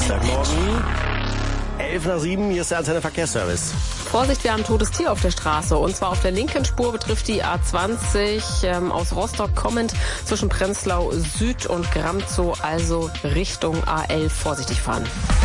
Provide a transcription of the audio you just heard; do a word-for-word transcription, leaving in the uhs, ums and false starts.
Dienstagmorgen. elf nach sieben, hier ist der Antenne Verkehrsservice. Vorsicht, wir haben ein totes Tier auf der Straße. Und zwar auf der linken Spur betrifft die A zwanzig ähm, aus Rostock kommend zwischen Prenzlau Süd und Gramzow, also Richtung A elf vorsichtig fahren.